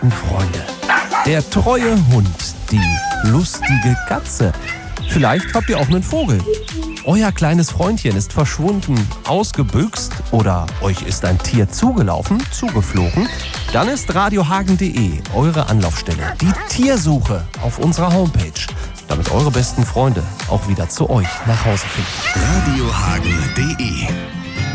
besten Freunde. Der treue Hund, die lustige Katze. Vielleicht habt ihr auch einen Vogel. Euer kleines Freundchen ist verschwunden, ausgebüxt oder euch ist ein Tier zugelaufen, zugeflogen. Dann ist radiohagen.de eure Anlaufstelle. Die Tiersuche auf unserer Homepage, damit eure besten Freunde auch wieder zu euch nach Hause finden. radiohagen.de